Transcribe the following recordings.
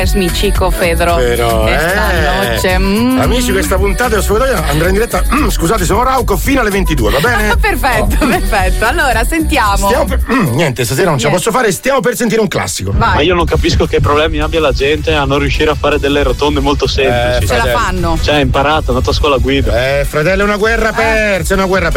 mi Cico Fedro. Però, amici, questa puntata dello spogliatoio andrà in diretta. Scusate, sono Rauco fino alle 22, va bene? Perfetto. Allora, sentiamo. Niente, stasera non ce la posso fare, stiamo per sentire un classico. Vai. Ma io non capisco che problemi abbia la gente a non riuscire a fare delle rotonde molto semplici. Ce la fanno. Cioè, hai imparato, è andato a scuola guida. Fratello, è una guerra persa,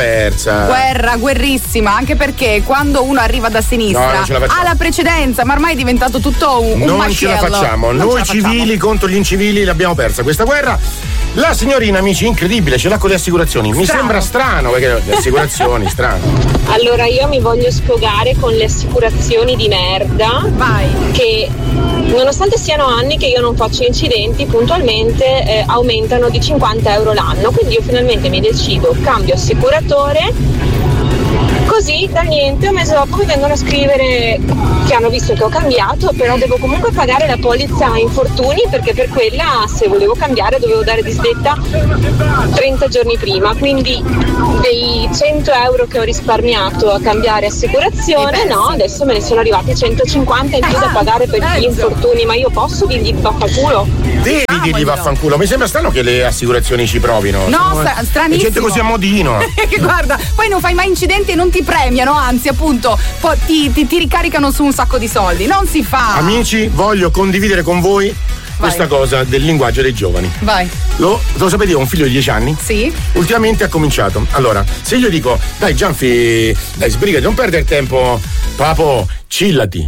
Guerrissima, anche perché quando uno arriva da sinistra ha la precedenza, ma ormai è diventato tutto un non macello. Ce la facciamo. Noi civili contro gli incivili l'abbiamo persa questa guerra. La signorina, amici, incredibile, ce l'ha con le assicurazioni. Mi sembra strano perché le assicurazioni, strano. Allora io mi voglio sfogare con le assicurazioni di merda. Vai. Che nonostante siano anni che io non faccio incidenti, puntualmente aumentano di 50 euro l'anno. Quindi io finalmente mi decido, cambio assicuratore. Così da niente, un mese dopo mi vengono a scrivere che hanno visto che ho cambiato, però devo comunque pagare la polizza infortuni, perché per quella, se volevo cambiare, dovevo dare disdetta 30 giorni prima. Quindi dei 100 euro che ho risparmiato a cambiare assicurazione, no, adesso me ne sono arrivati 150 in più da pagare per gli infortuni. Ma io posso dirgli vaffanculo? Devi dirgli vaffanculo. Mi sembra strano che le assicurazioni ci provino. No, stranissimo. Gente così a modino. Che guarda, poi non fai mai incidenti e non ti premiano, anzi appunto ti ricaricano su un sacco di soldi. Non si fa. Amici, voglio condividere con voi questa cosa del linguaggio dei giovani. Vai. Lo sapete, io ho un figlio di 10 anni. Sì. Ultimamente ha cominciato. Allora, se io dico, dai Gianfi, dai sbrigati, non perdere tempo, papo, chillati.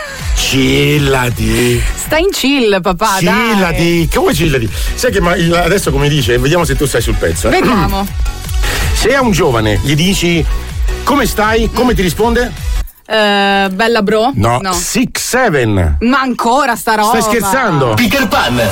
Chillati. Stai in chill, papà. Chillati. Come chillati? Sai che adesso come dice, vediamo se tu stai sul pezzo. Vediamo. Se a un giovane gli dici come stai, come ti risponde? Bella bro? No. 6-7. Ma ancora sta roba? Stai scherzando? Peter Pan.